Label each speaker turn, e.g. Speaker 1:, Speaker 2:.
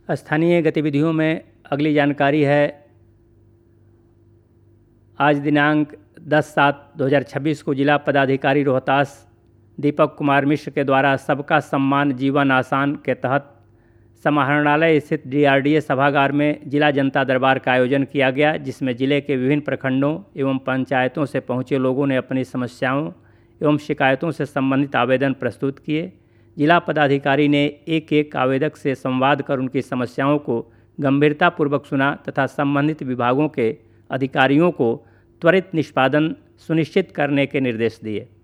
Speaker 1: स्थानीय गतिविधियों में अगली जानकारी है। आज दिनांक 10/7/2026 को जिला पदाधिकारी रोहतास दीपक कुमार मिश्र के द्वारा सबका सम्मान जीवन आसान के तहत समाहरणालय स्थित DRDA सभागार में जिला जनता दरबार का आयोजन किया गया, जिसमें जिले के विभिन्न प्रखंडों एवं पंचायतों से पहुंचे लोगों ने अपनी समस्याओं एवं शिकायतों से संबंधित आवेदन प्रस्तुत किए। जिला पदाधिकारी ने एक एक आवेदक से संवाद कर उनकी समस्याओं को गंभीरतापूर्वक सुना तथा संबंधित विभागों के अधिकारियों को त्वरित निष्पादन सुनिश्चित करने के निर्देश दिए।